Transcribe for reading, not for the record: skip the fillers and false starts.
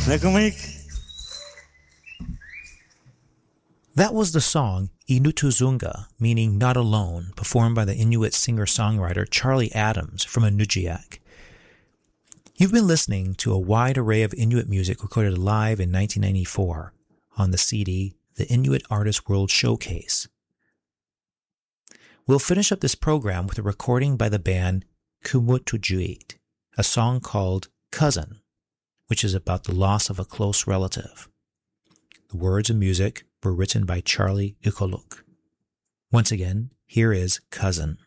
Nakamik. That was the song Inutuzunga, meaning not alone, performed by the Inuit singer-songwriter Charlie Adams from Inujiaq. You've been listening to a wide array of Inuit music recorded live in 1994 on the CD, The Inuit Artist World Showcase. We'll finish up this program with a recording by the band Kumuttujuit, a song called Cousin, which is about the loss of a close relative. The words and music were written by Charlie Ikoluk. Once again, here is Cousin.